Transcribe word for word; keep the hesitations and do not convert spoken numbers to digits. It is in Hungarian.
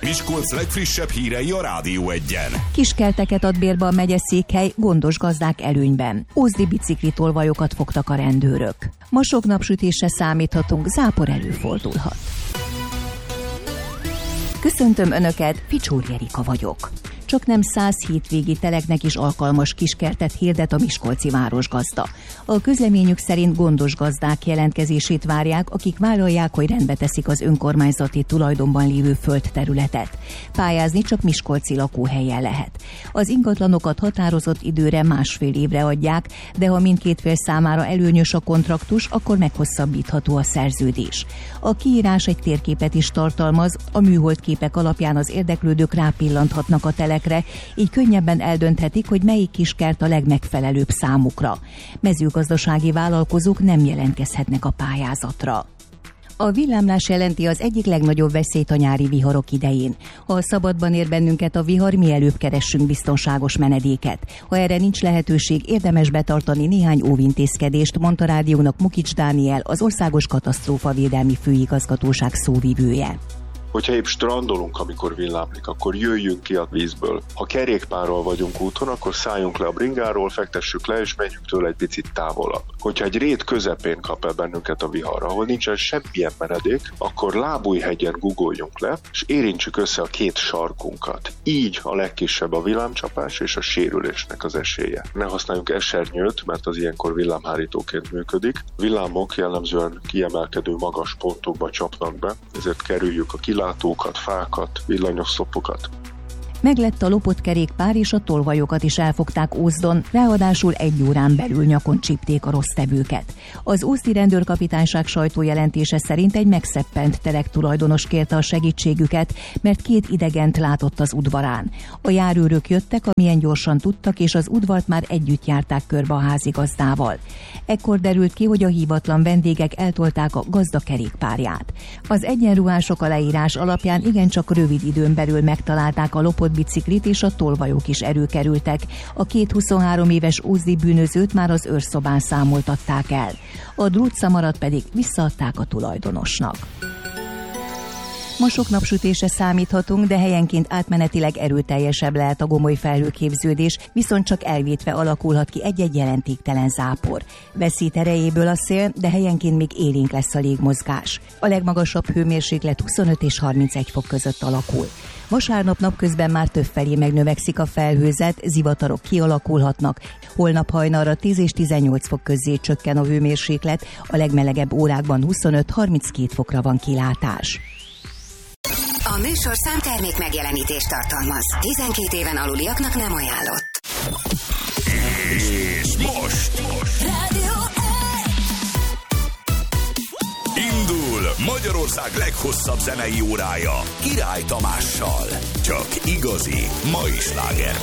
Miskolc legfrissebb hírei a Rádió Egyen. Kiskerteket ad bérbe a megyeszékhely, gondos gazdák előnyben. Ózdi biciklitolvajokat fogtak a rendőrök. Ma sok napsütésre számíthatunk, zápor előfordulhat. Köszöntöm Önöket, Picsúr Jerika vagyok. Csak nem száz hétvégi teleknek is alkalmas kiskertet hirdet a miskolci városgazda. A közleményük szerint gondos gazdák jelentkezését várják, akik vállalják, hogy rendbe teszik az önkormányzati tulajdonban lévő földterületet. Pályázni csak miskolci lakóhelyen lehet. Az ingatlanokat határozott időre, másfél évre adják, de ha mindkét fél számára előnyös a kontraktus, akkor meghosszabbítható a szerződés. A kiírás egy térképet is tartalmaz, a műholdképek alapján az érdeklődők rápillanthatnak a telekre, így könnyebben eldönthetik, hogy melyik kiskert a legmegfelelőbb számukra. Mezőgazdasági vállalkozók nem jelentkezhetnek a pályázatra. A villámlás jelenti az egyik legnagyobb veszélyt a nyári viharok idején. Ha szabadban ér bennünket a vihar, mielőbb keressünk biztonságos menedéket. Ha erre nincs lehetőség, érdemes betartani néhány óvintézkedést, mondta rádiónak Mukics Dániel, az Országos Katasztrófavédelmi Főigazgatóság szóvivője. Hogyha épp strandolunk, amikor villámlik, akkor jöjjünk ki a vízből. Ha kerékpárral vagyunk úton, akkor szálljunk le a bringáról, fektessük le, és menjünk tőle egy picit távolabb. Hogyha egy rét közepén kap el bennünket a vihar, ahol nincsen semmilyen menedék, akkor lábújhegyen guggoljunk le, és érintsük össze a két sarkunkat. Így a legkisebb a villámcsapás és a sérülésnek az esélye. Ne használjunk esernyőt, mert az ilyenkor villámhárítóként működik. Villámok jellemzően kiemelkedő magas pontokba csapnak be, ezért kerüljük a kilátókat, fákat, villanyoszlopokat. Meglett a lopott kerékpár, és a tolvajokat is elfogták Ózdon, ráadásul egy órán belül nyakon csípték a rossztevőket. Az ózdi rendőrkapitányság sajtójelentése szerint egy megszeppent telek tulajdonos kérte a segítségüket, mert két idegent látott az udvarán. A járőrök jöttek, amilyen gyorsan tudtak, és az udvart már együtt járták körbe a házigazdával. Ekkor derült ki, hogy a hívatlan vendégek eltolták a gazda kerékpárját. Az egyenruhások a leírás alapján igencsak rövid időn belül megtalálták a lopott biciklit, és a tolvajok is előkerültek. A két huszonhárom éves ózdi bűnözőt már az őrszobán számoltatták el. A drótszamarat pedig visszaadták a tulajdonosnak. Ma sok napsütésre számíthatunk, de helyenként átmenetileg erőteljesebb lehet a gomoly felhőképződés, viszont csak elvétve alakulhat ki egy-egy jelentéktelen zápor. Veszít erejéből a szél, de helyenként még élénk lesz a légmozgás. A legmagasabb hőmérséklet huszonöt és harmincegy fok között alakul. Vasárnap napközben már többfelé megnövekszik a felhőzet, zivatarok kialakulhatnak. Holnap hajnalra tíz és tizennyolc fok közé csökken a hőmérséklet, a legmelegebb órákban huszonöt-harminckét fokra van kilátás. A műsorszám termék megjelenítést tartalmaz. tizenkét éven aluliaknak nem ajánlott. És most, most. Rádió Indul Magyarország leghosszabb zenei órája Király Tamással. Csak igazi mai sláger.